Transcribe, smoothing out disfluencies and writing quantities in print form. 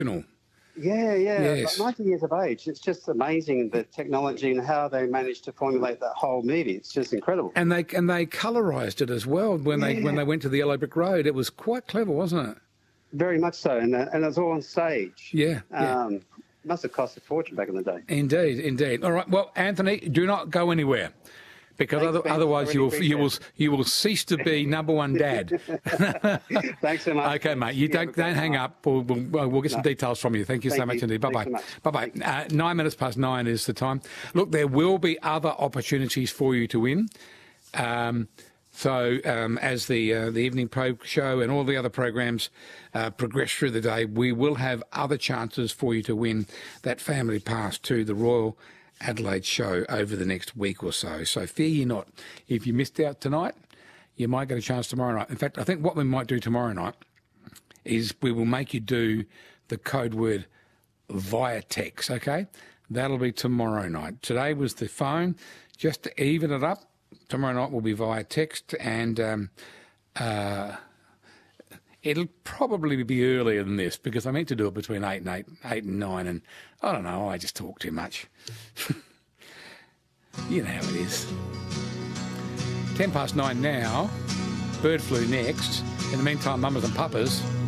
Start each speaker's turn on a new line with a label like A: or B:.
A: Yeah,
B: Yes.
A: like 90 years of age. It's just amazing, the technology and how they managed to formulate that whole movie. It's just incredible.
B: And they colourised it as well when they went to the Yellow Brick Road. It was quite clever, wasn't it?
A: Very much so, and it was all on stage.
B: Yeah.
A: Must have cost a fortune back in the day.
B: Indeed. All right. Well, Anthony, do not go anywhere, because otherwise you will cease to be number one dad.
A: Thanks so much.
B: Okay, mate. You don't hang up. We'll get some details from you. Thank you so much indeed. Bye bye. 9 minutes past 9 is the time. Look, there will be other opportunities for you to win. So as the Evening Pro show and all the other programs progress through the day, we will have other chances for you to win that family pass to the Royal Adelaide show over the next week or so. So fear ye not. If you missed out tonight, you might get a chance tomorrow night. In fact, I think what we might do tomorrow night is we will make you do the code word via text, okay? That'll be tomorrow night. Today was the phone. Just to even it up, tomorrow night will be via text, and it'll probably be earlier than this, because I meant to do it between 8 and 9, and I don't know, I just talk too much. You know how it is. 10 past 9 now, bird flu next. In the meantime, mamas and papas,